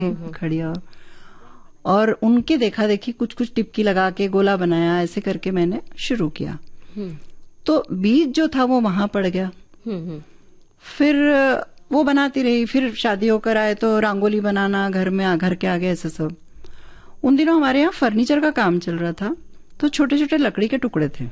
खड़ी और उनके देखा देखी कुछ कुछ टिपकी लगा के गोला बनाया, ऐसे करके मैंने शुरू किया। तो बीज जो था वो वहां पड़ गया। फिर वो बनाती रही, फिर शादी होकर आए तो रंगोली बनाना घर में, घर के आगे, ऐसे सब। उन दिनों हमारे यहाँ फर्नीचर का काम चल रहा था, तो छोटे छोटे लकड़ी के टुकड़े थे।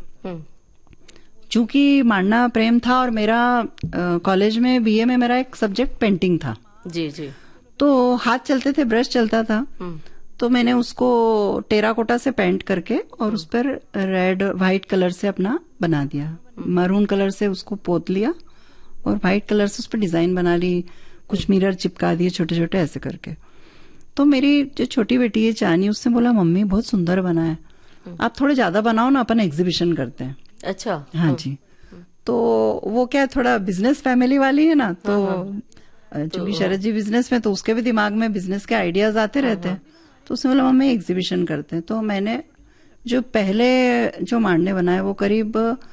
चूंकि मांडना प्रेम था और मेरा कॉलेज में बीए में मेरा एक सब्जेक्ट पेंटिंग था। जी जी। तो हाथ चलते थे, ब्रश चलता था, तो मैंने उसको टेराकोटा से पेंट करके और उस पर रेड व्हाइट कलर से अपना बना दिया। मरून कलर से उसको पोत लिया और व्हाइट कलर से उस पर डिजाइन बना ली, कुछ मिरर चिपका दिए छोटे छोटे, ऐसे करके। तो मेरी जो छोटी बेटी है चानी, उसने बोला मम्मी बहुत सुंदर बना है, आप थोड़े ज्यादा बनाओ ना, अपन एग्जीबिशन करते हैं। अच्छा। हाँ जी। तो वो क्या थोड़ा बिजनेस फैमिली वाली है ना, तो चूंकि शरद जी बिजनेस में, तो उसके भी दिमाग में बिजनेस के आइडियाज आते रहते हैं। तो उसने बोला मम्मी एग्जीबिशन करते हैं। तो मैंने जो पहले जो मांडने बनाए वो करीब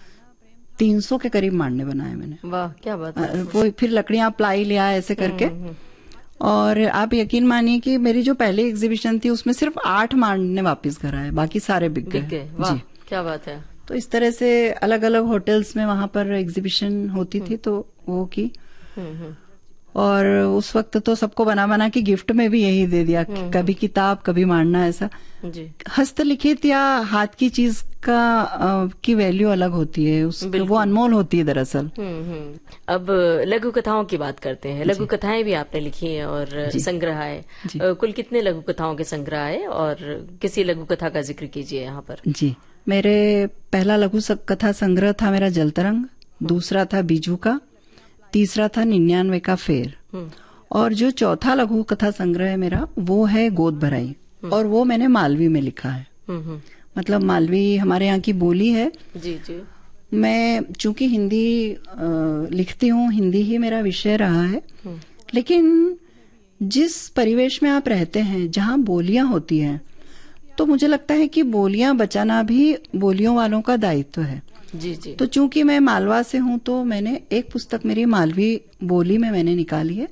300 के करीब मांडने बनाए मैंने। वाह क्या बात है। वो फिर लकड़ियां प्लाई लिया ऐसे करके। और आप यकीन मानिए कि मेरी जो पहली एग्जीबिशन थी उसमें सिर्फ 8 मांडने वापस घर आए, बाकी सारे बिक गए। वाह क्या बात है। तो इस तरह से अलग अलग होटल्स में वहां पर एग्जीबिशन होती थी, तो वो की। और उस वक्त तो सबको बना बना के गिफ्ट में भी यही दे दिया, कभी किताब कभी मांडना, ऐसा जी। हस्तलिखित या हाथ की चीज का की वैल्यू अलग होती है, वो अनमोल होती है दरअसल। अब लघु कथाओं की बात करते हैं। लघु कथाएं भी आपने लिखी हैं और संग्रह है, कुल कितने लघु कथाओं के संग्रह है, और किसी लघु कथा का जिक्र कीजिए यहाँ पर। जी, मेरे पहला लघु कथा संग्रह था मेरा जलतरंग, दूसरा था बीजू का, तीसरा था 99 का फेर, और जो चौथा लघु कथा संग्रह है मेरा वो है गोद भराई, और वो मैंने मालवी में लिखा है। मतलब मालवी हमारे यहाँ की बोली है। जी जी। मैं चूंकि हिंदी लिखती हूँ, हिंदी ही मेरा विषय रहा है, लेकिन जिस परिवेश में आप रहते हैं जहाँ बोलियां होती हैं, तो मुझे लगता है कि बोलियां बचाना भी बोलियों वालों का दायित्व है। जी जी। तो चूंकि मैं मालवा से हूँ, तो मैंने एक पुस्तक मेरी मालवी बोली में मैंने निकाली है।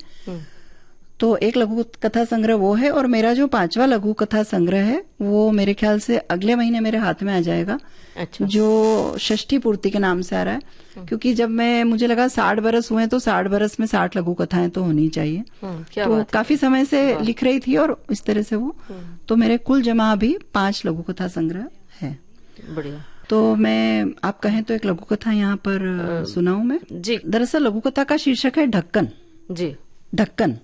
तो एक लघु कथा संग्रह वो है, और मेरा जो 5वां लघु कथा संग्रह है वो मेरे ख्याल से अगले महीने मेरे हाथ में आ जाएगा। अच्छा। जो षष्ठी पूर्ति के नाम से आ रहा है, क्योंकि जब मुझे लगा 60 बरस हुए, तो 60 बरस में 60 लघु कथाएं तो होनी चाहिए। तो काफी समय से लिख रही थी, और इस तरह से वो, तो मेरे कुल जमा अभी 5 लघु कथा संग्रह है। बढ़िया। तो मैं, आप कहें तो एक लघु कथा यहाँ पर सुनाऊं मैं जी। दरअसल लघु कथा का शीर्षक है ढक्कन। जी। ढक्कन।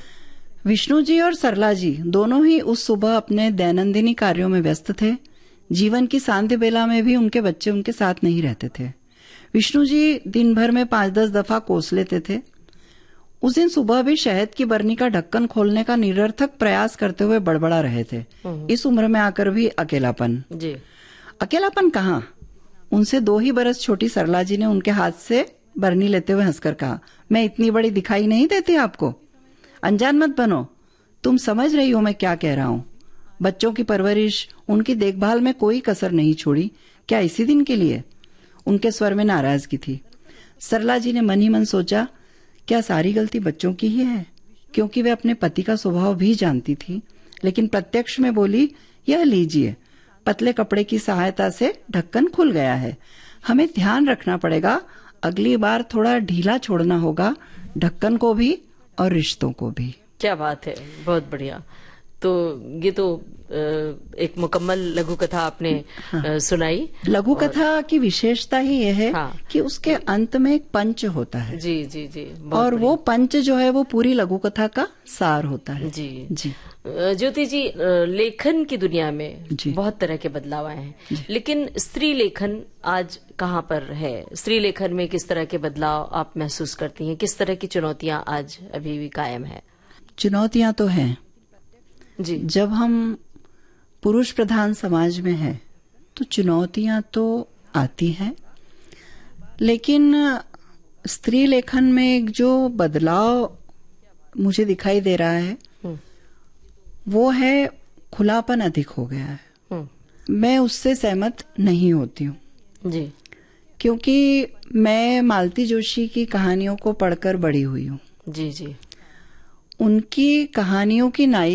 विष्णु जी और सरला जी दोनों ही उस सुबह अपने दैनंदिनी कार्यों में व्यस्त थे। जीवन की सांध्य बेला में भी उनके बच्चे उनके साथ नहीं रहते थे। विष्णु जी दिन भर में 5-10 दफा कोस लेते थे। उस दिन सुबह भी शहद की बरनी का ढक्कन खोलने का निरर्थक प्रयास करते हुए बड़बड़ा रहे थे। इस उम्र में आकर भी अकेलापन। जी। अकेलापन कहाँ? उनसे 2 ही बरस छोटी सरला जी ने उनके हाथ से बरनी लेते हुए हंसकर कहा, मैं इतनी बड़ी दिखाई नहीं देती आपको? अनजान मत बनो, तुम समझ रही हो मैं क्या कह रहा हूँ। बच्चों की परवरिश, उनकी देखभाल में कोई कसर नहीं छोड़ी, क्या इसी दिन के लिए? उनके स्वर में नाराजगी थी। सरला जी ने मन ही मन सोचा, क्या सारी गलती बच्चों की ही है? क्योंकि वे अपने पति का स्वभाव भी जानती थी, लेकिन प्रत्यक्ष में बोली, यह लीजिए, पतले कपड़े की सहायता से ढक्कन खुल गया है। हमें ध्यान रखना पड़ेगा, अगली बार थोड़ा ढीला छोड़ना होगा, ढक्कन को भी और रिश्तों को भी। क्या बात है, बहुत बढ़िया। तो ये तो एक मुकम्मल लघु कथा आपने सुनाई। लघु कथा की विशेषता ही यह है कि उसके अंत में एक पंच होता है। जी जी जी। और वो पंच जो है वो पूरी लघु कथा का सार होता है। जी जी। ज्योति जी, लेखन की दुनिया में बहुत तरह के बदलाव आए हैं, लेकिन स्त्री लेखन आज कहाँ पर है? स्त्री लेखन में किस तरह के बदलाव आप महसूस करती हैं? किस तरह की चुनौतियां आज अभी भी कायम है? चुनौतियां तो हैं जी। जब हम पुरुष प्रधान समाज में हैं तो चुनौतियां तो आती हैं, लेकिन स्त्री लेखन में एक जो बदलाव मुझे दिखाई दे रहा है वो है खुलापन अधिक हो गया है। मैं उससे सहमत नहीं होती हूँ जी, क्योंकि मैं मालती जोशी की कहानियों को पढ़कर बड़ी हुई हूँ। जी जी। उनकी कहानियों की नायिका